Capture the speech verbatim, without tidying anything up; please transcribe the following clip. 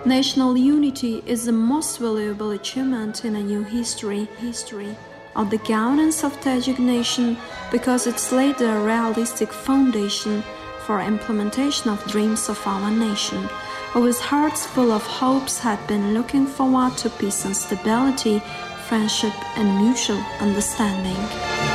National unity is the most valuable achievement in a new history, history of the governance of Tajik nation because it's laid a realistic foundation for implementation of dreams of our nation, whose hearts full of hopes had been looking forward to peace and stability, friendship and mutual understanding.